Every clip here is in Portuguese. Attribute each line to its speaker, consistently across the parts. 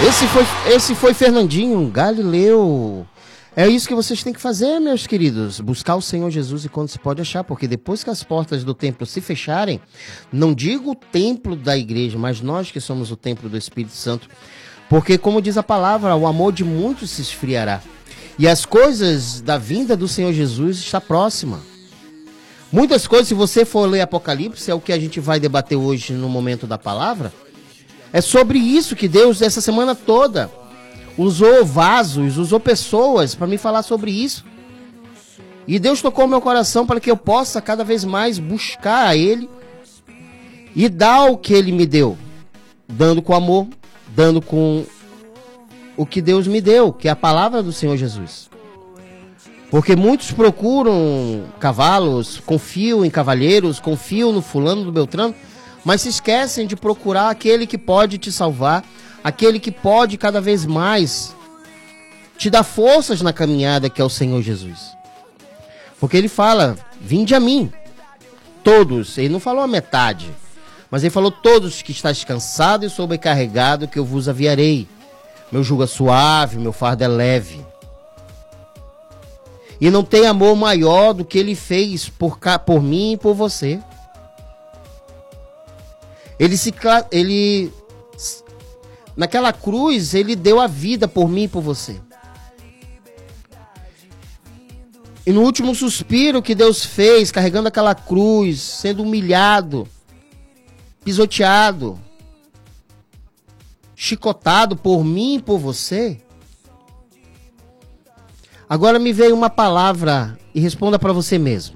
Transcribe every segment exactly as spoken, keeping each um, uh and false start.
Speaker 1: Esse foi, esse foi Fernandinho Galileu. É isso que vocês têm que fazer, meus queridos. Buscar o Senhor Jesus e quando se pode achar. Porque depois que as portas do templo se fecharem, não digo o templo da igreja, mas nós que somos o templo do Espírito Santo. Porque, como diz a palavra, o amor de muitos se esfriará. E as coisas da vinda do Senhor Jesus está próxima. Muitas coisas, se você for ler Apocalipse, é o que a gente vai debater hoje no momento da palavra. É sobre isso que Deus, essa semana toda, usou vasos, usou pessoas para me falar sobre isso. E Deus tocou meu coração para que eu possa cada vez mais buscar a Ele e dar o que Ele me deu. Dando com amor, dando com o que Deus me deu, que é a palavra do Senhor Jesus. Porque muitos procuram cavalos, confiam em cavalheiros, confiam no fulano, do Beltrano, mas se esquecem de procurar aquele que pode te salvar, aquele que pode cada vez mais te dar forças na caminhada, que é o Senhor Jesus. Porque ele fala, vinde a mim, todos, ele não falou a metade, mas ele falou todos que estáis cansados e sobrecarregados, que eu vos aviarei. Meu jugo é suave, meu fardo é leve. E não tem amor maior do que ele fez por, por mim e por você. Ele se ele naquela cruz ele deu a vida por mim e por você. E no último suspiro que Deus fez, carregando aquela cruz, sendo humilhado, pisoteado, chicotado por mim e por você. Agora me veio uma palavra e responda para você mesmo.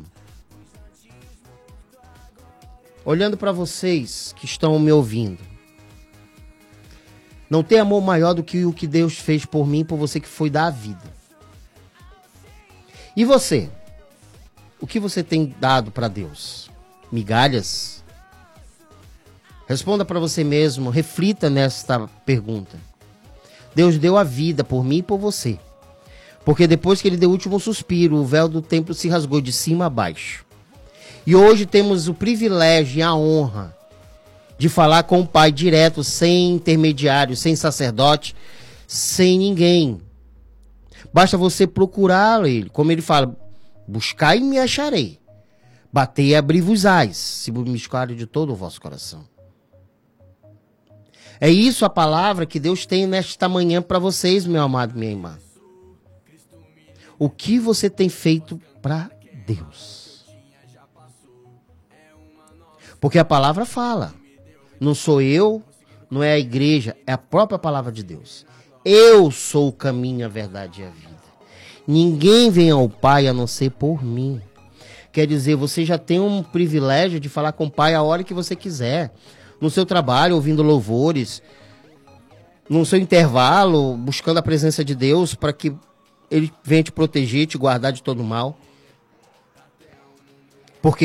Speaker 1: Olhando para vocês que estão me ouvindo. Não tem amor maior do que o que Deus fez por mim e por você, que foi dar a vida. E você? O que você tem dado para Deus? Migalhas? Responda para você mesmo, reflita nesta pergunta. Deus deu a vida por mim e por você. Porque depois que ele deu o último suspiro, o véu do templo se rasgou de cima a baixo. E hoje temos o privilégio e a honra de falar com o Pai direto, sem intermediário, sem sacerdote, sem ninguém. Basta você procurar ele, como ele fala, buscai e me acharei. Batei e abri-vos-ás, se me buscarem de todo o vosso coração. É isso a palavra que Deus tem nesta manhã para vocês, meu amado e minha irmã. O que você tem feito para Deus? Porque a palavra fala. Não sou eu, não é a igreja, é a própria palavra de Deus. Eu sou o caminho, a verdade e a vida. Ninguém vem ao Pai a não ser por mim. Quer dizer, você já tem um privilégio de falar com o Pai a hora que você quiser. No seu trabalho, ouvindo louvores. No seu intervalo, buscando a presença de Deus para que Ele venha te proteger, te guardar de todo mal.